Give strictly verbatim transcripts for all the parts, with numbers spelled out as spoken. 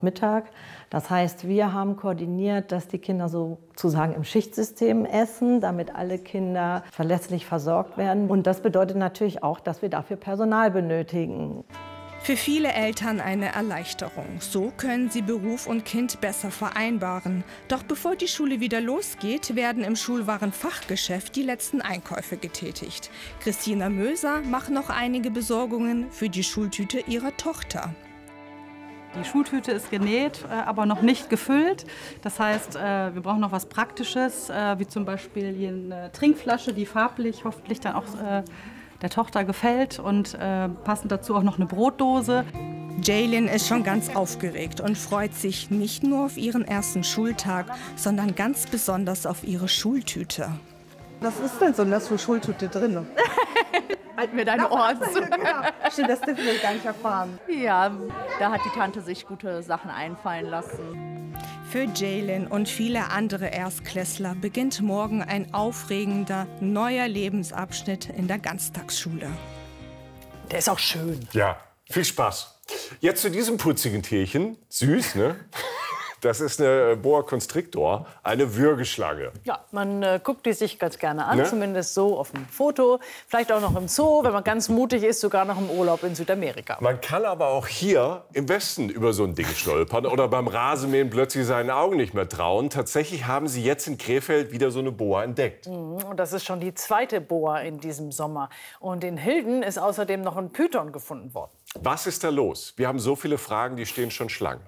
Mittag. Das heißt, wir haben koordiniert, dass die Kinder sozusagen im Schichtsystem essen, damit alle Kinder verlässlich versorgt werden. Und das bedeutet natürlich auch, dass wir dafür Personal benötigen. Für viele Eltern eine Erleichterung. So können sie Beruf und Kind besser vereinbaren. Doch bevor die Schule wieder losgeht, werden im Schulwarenfachgeschäft die letzten Einkäufe getätigt. Christina Möser macht noch einige Besorgungen für die Schultüte ihrer Tochter. Die Schultüte ist genäht, aber noch nicht gefüllt. Das heißt, wir brauchen noch was Praktisches, wie zum Beispiel hier eine Trinkflasche, die farblich hoffentlich dann auch der Tochter gefällt, und passend dazu auch noch eine Brotdose. Jaylin ist schon ganz aufgeregt und freut sich nicht nur auf ihren ersten Schultag, sondern ganz besonders auf ihre Schultüte. Was ist denn so in der Schultüte drin? Halt mir deine Ohren zu. Stimmt, das dürfen wir gar nicht erfahren. Ja, da hat die Tante sich gute Sachen einfallen lassen. Für Jaylin und viele andere Erstklässler beginnt morgen ein aufregender, neuer Lebensabschnitt in der Ganztagsschule. Der ist auch schön. Ja, viel Spaß. Jetzt zu diesem putzigen Tierchen. Süß, ne? Das ist eine Boa Constrictor, eine Würgeschlange. Ja, man äh, guckt die sich ganz gerne an, Ne? zumindest so auf dem Foto. Vielleicht auch noch im Zoo, wenn man ganz mutig ist, sogar noch im Urlaub in Südamerika. Man kann aber auch hier im Westen über so ein Ding stolpern oder beim Rasenmähen plötzlich seinen Augen nicht mehr trauen. Tatsächlich haben sie jetzt in Krefeld wieder so eine Boa entdeckt. Mhm, und das ist schon die zweite Boa in diesem Sommer. Und in Hilden ist außerdem noch ein Python gefunden worden. Was ist da los? Wir haben so viele Fragen, die stehen schon Schlangen.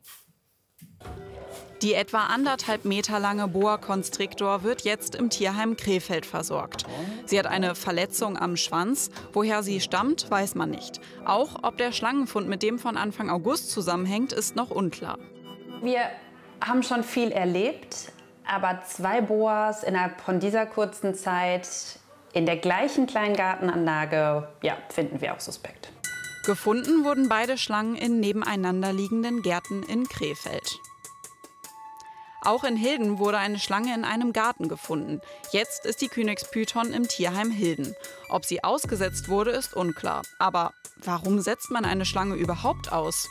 Die etwa anderthalb Meter lange Boa Constrictor wird jetzt im Tierheim Krefeld versorgt. Sie hat eine Verletzung am Schwanz. Woher sie stammt, weiß man nicht. Auch ob der Schlangenfund mit dem von Anfang August zusammenhängt, ist noch unklar. Wir haben schon viel erlebt, aber zwei Boas innerhalb von dieser kurzen Zeit in der gleichen Kleingartenanlage, ja, finden wir auch suspekt. Gefunden wurden beide Schlangen in nebeneinander liegenden Gärten in Krefeld. Auch in Hilden wurde eine Schlange in einem Garten gefunden. Jetzt ist die Kynix-Python im Tierheim Hilden. Ob sie ausgesetzt wurde, ist unklar. Aber warum setzt man eine Schlange überhaupt aus?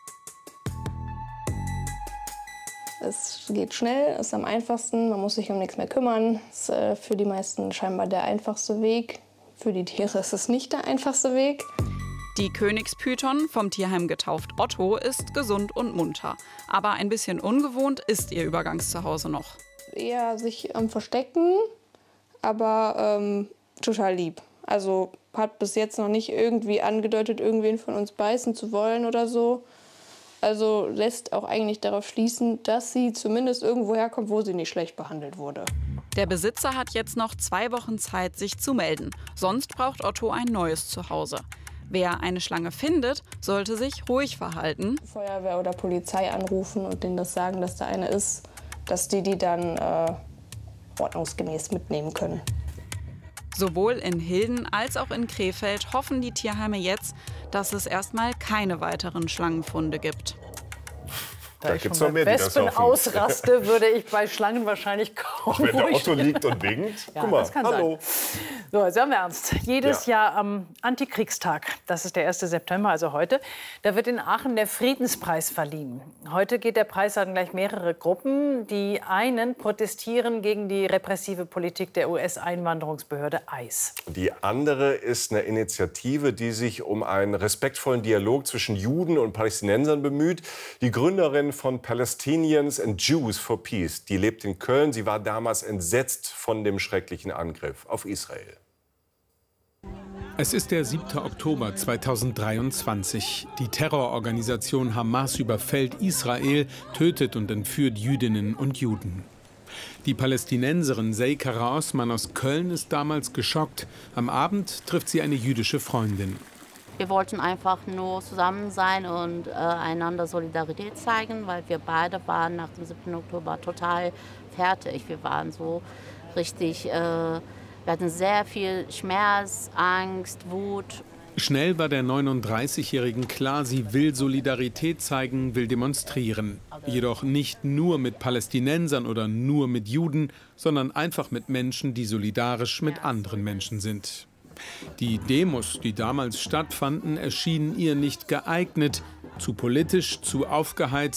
Es geht schnell, ist am einfachsten, man muss sich um nichts mehr kümmern. Das ist für die meisten scheinbar der einfachste Weg. Für die Tiere ist es nicht der einfachste Weg. Die Kynix-Python, vom Tierheim getauft Otto, ist gesund und munter. Aber ein bisschen ungewohnt ist ihr Übergangszuhause noch. Eher sich am Verstecken, aber ähm, total lieb. Also hat bis jetzt noch nicht irgendwie angedeutet, irgendwen von uns beißen zu wollen oder so. Also lässt auch eigentlich darauf schließen, dass sie zumindest irgendwo herkommt, wo sie nicht schlecht behandelt wurde. Der Besitzer hat jetzt noch zwei Wochen Zeit, sich zu melden. Sonst braucht Otto ein neues Zuhause. Wer eine Schlange findet, sollte sich ruhig verhalten. Feuerwehr oder Polizei anrufen und denen das sagen, dass da eine ist, dass die die dann äh, ordnungsgemäß mitnehmen können. Sowohl in Hilden als auch in Krefeld hoffen die Tierheime jetzt, dass es erstmal keine weiteren Schlangenfunde gibt. Da, da ich schon bei Wespen ausraste, würde ich bei Schlangen wahrscheinlich kaum. Ach, wenn der Otto liegt und winkt? Ja, guck mal, das kann hallo. Sein. So, jetzt haben wir ernst. Jedes ja. Jahr am Antikriegstag, das ist der erste September, also heute, da wird in Aachen der Friedenspreis verliehen. Heute geht der Preis an gleich mehrere Gruppen. Die einen protestieren gegen die repressive Politik der U S-Einwanderungsbehörde ICE. Die andere ist eine Initiative, die sich um einen respektvollen Dialog zwischen Juden und Palästinensern bemüht. Die Gründerin von Palestinians and Jews for Peace, die lebt in Köln. Sie war damals entsetzt von dem schrecklichen Angriff auf Israel. Es ist der siebte Oktober zweitausenddreiundzwanzig. Die Terrororganisation Hamas überfällt Israel, tötet und entführt Jüdinnen und Juden. Die Palästinenserin Seykara Osman aus Köln ist damals geschockt. Am Abend trifft sie eine jüdische Freundin. Wir wollten einfach nur zusammen sein und äh, einander Solidarität zeigen, weil wir beide waren nach dem siebten Oktober total fertig. Wir waren so richtig, äh, wir hatten sehr viel Schmerz, Angst, Wut. Schnell war der neununddreißigjährigen klar, sie will Solidarität zeigen, will demonstrieren. Jedoch nicht nur mit Palästinensern oder nur mit Juden, sondern einfach mit Menschen, die solidarisch mit anderen Menschen sind. Die Demos, die damals stattfanden, erschienen ihr nicht geeignet. Zu politisch, zu aufgeheizt.